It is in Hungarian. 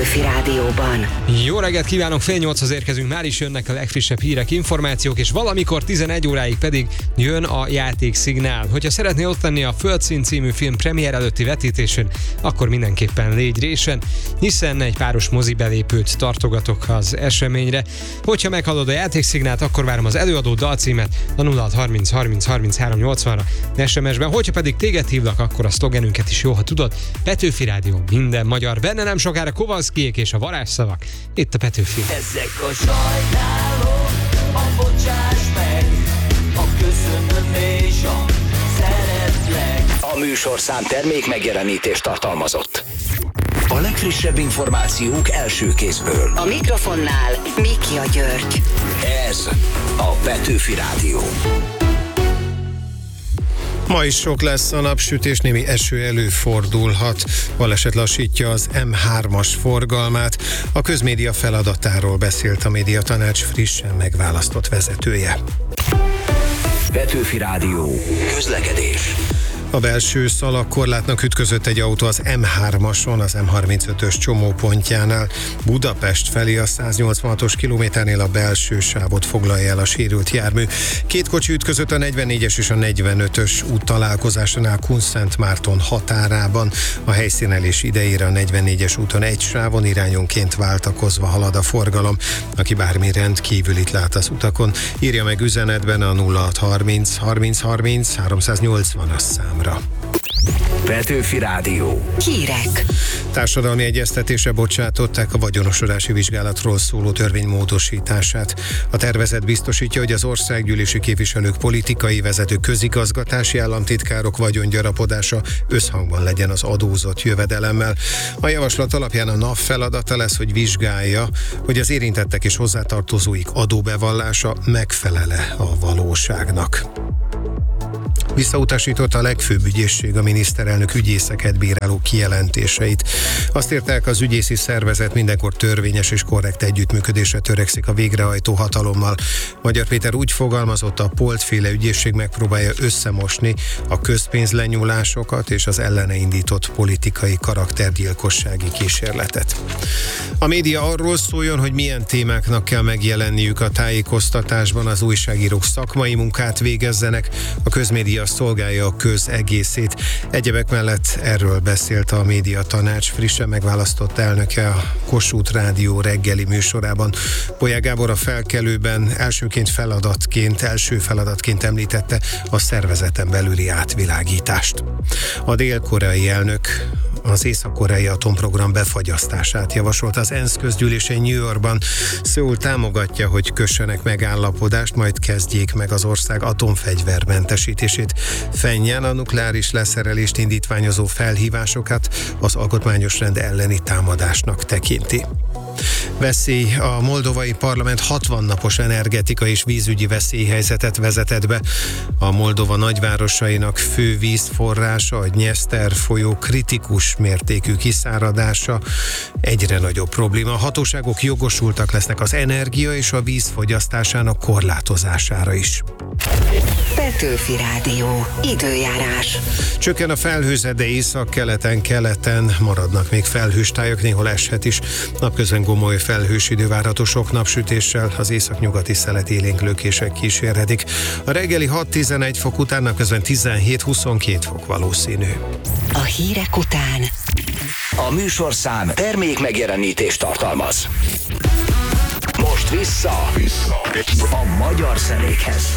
Petőfi Rádióban. Jó reggelt kívánok, 7:30-hoz érkezünk, már is jönnek a legfrissebb hírek, információk, és valamikor 11 óráig pedig jön a játékszignál. Hogyha szeretné ott lenni a Földszín című film premier előtti vetítésén, akkor mindenképpen légy résen, hiszen egy páros mozibelépőt tartogatok az eseményre. Hogyha meghallod a játékszignált, akkor várom az előadó dalcímet a 0630 30 33 80-ra SMS-ben. Hogyha pedig téged hívlak, akkor a szlogenünket is jó, ha tudod. Petőfi Rádió, minden magyar. Benne nem sokára Kovalszkijék és a varázsszavak. Itt a Petőfi. Ezek a sajnálom, a bocsáss meg, a köszönöm és a szeretlek. A műsorszám termék megjelenítést tartalmazott. A legfrissebb információk első kézből. A mikrofonnál Mikja György. Ez a Petőfi Rádió. Ma is sok lesz a napsütés, némi eső előfordulhat. Baleset lassítja az M3-as forgalmát. A közmédia feladatáról beszélt a médiatanács frissen megválasztott vezetője. Petőfi Rádió. Közlekedés. A belső szalagkorlátnak ütközött egy autó az M3-ason, az M35-ös csomópontjánál. Budapest felé a 186-os kilométernél a belső sávot foglalja el a sérült jármű. Két kocsi ütközött a 44-es és a 45-ös út találkozásánál Kunszentmárton határában. A helyszínelés idejére a 44-es úton egy sávon irányonként váltakozva halad a forgalom. Aki bármi rendkívülit lát az utakon, írja meg üzenetben a 0630 30 30 380-as számra. Petőfi Rádió. Hírek. Társadalmi egyeztetésre bocsátották a vagyonosodási vizsgálatról szóló törvény módosítását. A tervezet biztosítja, hogy az országgyűlési képviselők, politikai vezetők, közigazgatási államtitkárok vagyongyarapodása összhangban legyen az adózott jövedelemmel. A javaslat alapján a NAV feladata lesz, hogy vizsgálja, hogy az érintettek és hozzátartozóik adóbevallása megfelele a valóságnak. Visszautasította a legfőbb ügyészség a miniszterelnök ügyészeket bíráló kijelentéseit. Azt írták, az ügyészi szervezet mindenkor törvényes és korrekt együttműködésre törekszik a végrehajtó hatalommal. Magyar Péter úgy fogalmazott, a Polt-féle ügyészség megpróbálja összemosni a közpénzlenyúlásokat és az ellene indított politikai karaktergyilkossági kísérletet. A média arról szóljon, hogy milyen témáknak kell megjelenniük a tájékoztatásban, az újságírók szakmai munkát végezzenek, a közmédia szolgálja a köz egészét. Egyebek mellett erről beszélt a médiatanács frissen megválasztott elnöke a Kossuth Rádió reggeli műsorában. Bolyák Gábor a Felkelőben első feladatként említette a szervezeten belüli átvilágítást. A dél-koreai elnök az észak-koreai atomprogram befagyasztását javasolt az ENSZ közgyűlésén New Yorkban. Szöul támogatja, hogy kössenek megállapodást, majd kezdjék meg az ország atomfegyvermentesítését. Fennyán a nukleáris leszerelést indítványozó felhívásokat az alkotmányos rend elleni támadásnak tekinti. Veszély: a moldovai parlament 60 napos energetika és vízügyi veszélyhelyzetet vezetett be. A Moldova nagyvárosainak fő vízforrása, a Dnyeszter folyó kritikus mértékű kiszáradása egyre nagyobb probléma. A hatóságok jogosultak lesznek az energia és a víz fogyasztásának korlátozására is. Petőfi Rádió. Időjárás. Csökken a felhőzet, de észak-keleten maradnak még felhős tájak, néhol eshet is. Napközben gomoly felhős idő várható sok napsütéssel, az északnyugati szelet élénk lökések kísérhetik. A reggeli 6-11 fok után napközben 17-22 fok valószínű. A hírek után A műsorszám termék megjelenítést tartalmaz. Most vissza a magyar zenékhez.